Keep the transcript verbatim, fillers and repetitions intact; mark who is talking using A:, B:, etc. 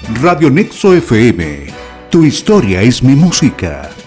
A: Radio Nexo F M. Tu historia es mi música.